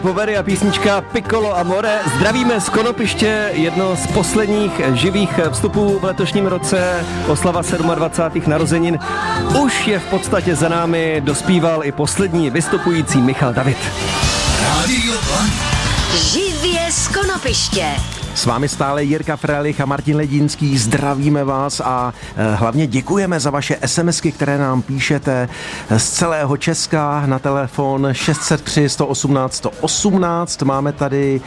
Povery a písnička Piccolo Amore. Zdravíme z Konopiště, jedno z posledních živých vstupů v letošním roce, oslava 27. narozenin. Už je v podstatě za námi, dospíval i poslední vystupující Michal David. Radio Blaník. Živě z Konopiště. S vámi stále Jirka Frelich a Martin Ledínský. Zdravíme vás a hlavně děkujeme za vaše SMSky, které nám píšete z celého Česka na telefon 603 118 118. Máme tady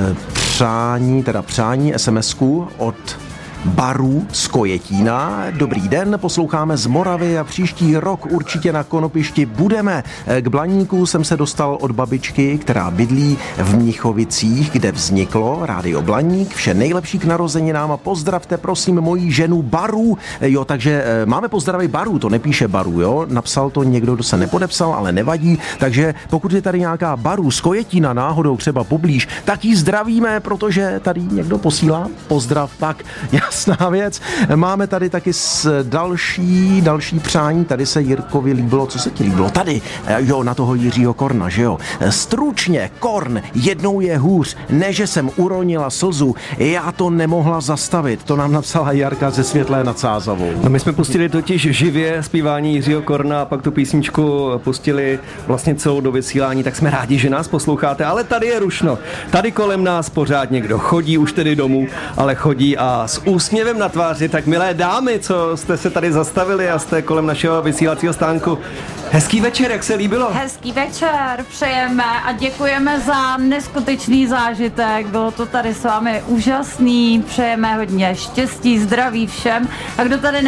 přání SMSku od Baru z Kojetína. Dobrý den, posloucháme z Moravy a příští rok určitě na Konopišti budeme. K Blaníku jsem se dostal od babičky, která bydlí v Mnichovicích, kde vzniklo Rádio Blaník. Vše nejlepší k narozeninám a pozdravte prosím moji ženu Baru. Jo, takže máme pozdravy Baru, to nepíše Baru, jo. Napsal to někdo, kdo se nepodepsal, ale nevadí. Takže pokud je tady nějaká Baru z Kojetína náhodou třeba poblíž, tak ji zdravíme, protože tady někdo posílá pozdrav. Tak jasná věc. Máme tady taky další přání. Tady se Jirkovi líbilo. Co se ti líbilo? Tady, jo, na toho Jiřího Korna, že jo. Stručně, Korn, jednou je hůř, ne, že jsem uronila slzu, já to nemohla zastavit. To nám napsala Jarka ze Světlé nad Sázavou. No my jsme pustili totiž živě zpívání Jiřího Korna a pak tu písničku pustili vlastně celou do vysílání, tak jsme rádi, že nás posloucháte, ale tady je rušno. Tady kolem nás pořád někdo chodí, už tedy domů, ale chodí a s úsměvem na tváři, tak milé dámy, co jste se tady zastavili a jste kolem našeho vysílacího stánku. Hezký večer, jak se líbilo? Hezký večer, přejeme a děkujeme za neskutečný zážitek. Bylo to tady s vámi úžasný, přejeme hodně štěstí, zdraví všem. A kdo tady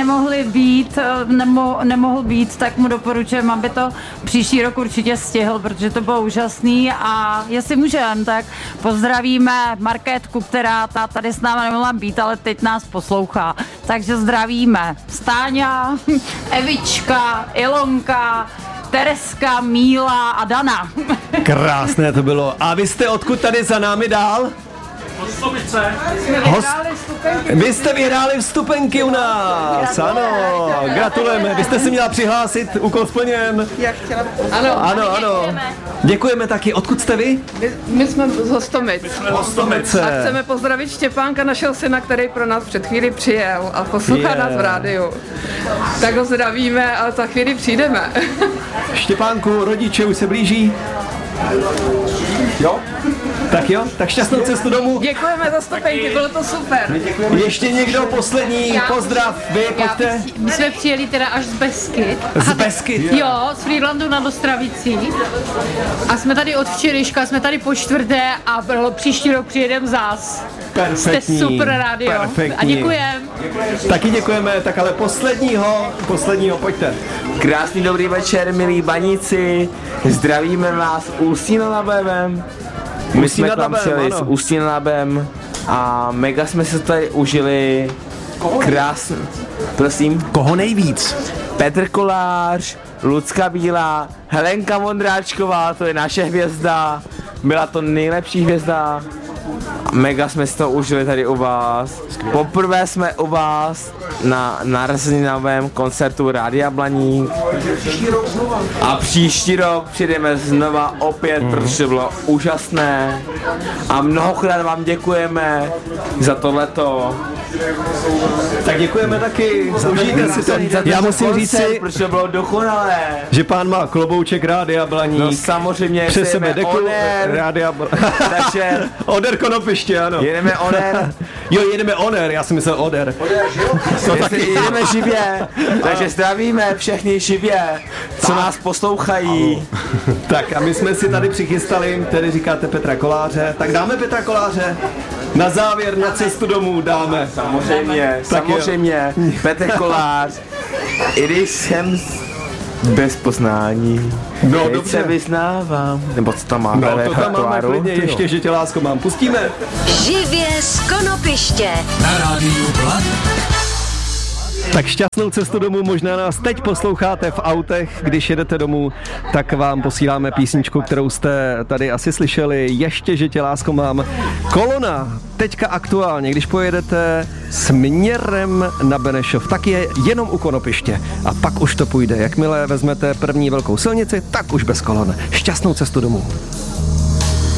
nemohl být, tak mu doporučujeme, aby to příští rok určitě stihl, protože to bylo úžasný a jestli můžeme, tak pozdravíme Markétku, která tady s námi nemohla být, ale teď nás poslouchá. Takže zdravíme Stáňa, Evička, Ilonka, Tereska, Míla a Dana. Krásné to bylo. A vy jste odkud tady za námi dál? Vy jste vyhráli vstupenky u nás. Ano, gratulujeme. Vy jste si měla přihlásit, úkol splněn. Ano. Děkujeme taky. Odkud jste vy? My jsme z Hostomic. Hostomice. A chceme pozdravit Štěpánka, našeho syna, který pro nás před chvíli přijel a poslouchá nás v rádiu. Tak ho zdravíme a za chvíli přijdeme. Štěpánku, rodiče už se blíží. Jo? Tak jo, tak šťastnou cestu domů. Děkujeme za vstupenky, bylo to super. Ještě někdo poslední pozdrav, vy pojďte. My jsme přijeli teda až z Beskyt. Z Beskyt? Jo, z Frýdlandu nad Ostravicí. A jsme tady od včerejška, jsme tady po čtvrté a příští rok přijedeme zás. Perfektní. Jste super rádio. Perfektní. A děkujem. Taky děkujeme, tak ale posledního, pojďte. Krásný dobrý večer, milí baníci. Zdravíme vás Ústí nad Labem. My jsme k vám přijeli s Ústí nad Labem a mega jsme se tady užili. Krásný. Prosím. Koho nejvíc? Petr Kolář, Lucka Bílá, Helenka Vondráčková, to je naše hvězda. Byla to nejlepší hvězda. Mega jsme si to užili tady u vás. Poprvé jsme u vás na narozeninovém koncertu Rádia Blaník. A příští rok přijdeme znova opět, protože bylo úžasné. A mnohokrát vám děkujeme za tohleto. Tak děkujeme taky. Užijte si to. Já musím říct si, protože bylo dokonalé. že pán má klobouček Rádia Blaník. No samozřejmě, přes sebe deku Rádia takže Oder Konopiště, ano. Jedeme Oder. Jo, jedeme Oder, já jsem myslel Oder. Jedeme živě, takže zdravíme všechny živě, co nás poslouchají. Tak a my jsme si tady přichystali, tedy říkáte Petra Koláře, tak dáme Petra Koláře. Na závěr, na cestu domů dáme. Samozřejmě, Petr Kolář, i když jsem bez poznání, teď se vyznávám, nebo co tam máme? No to tam máme klidně, ještě, že tě lásko mám. Pustíme. Živě z Konopiště. Na rádiu Blaník. Tak šťastnou cestu domů, možná nás teď posloucháte v autech, když jedete domů, tak vám posíláme písničku, kterou jste tady asi slyšeli, ještě, že tě lásko mám. Kolona, teďka aktuálně, když pojedete směrem na Benešov, tak je jenom u Konopiště a pak už to půjde. Jakmile vezmete první velkou silnici, tak už bez kolon. Šťastnou cestu domů.